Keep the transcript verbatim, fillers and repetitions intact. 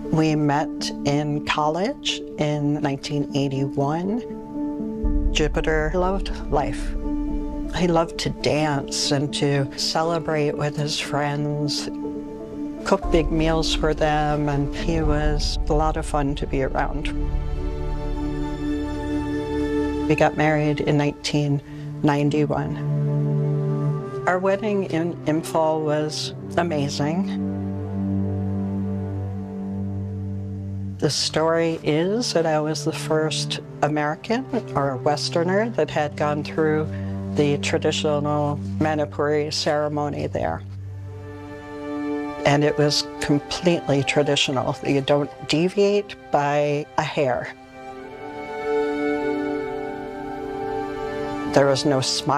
We met in college in nineteen eighty-one. Jupiter loved life. He loved to dance and to celebrate with his friends, cook big meals for them, and he was a lot of fun to be around. We got married in nineteen ninety-one. Our wedding in Imphal was amazing. The story is that I was the first American or Westerner that had gone through the traditional Manipuri ceremony there. And it was completely traditional. You don't deviate by a hair. There was no smile.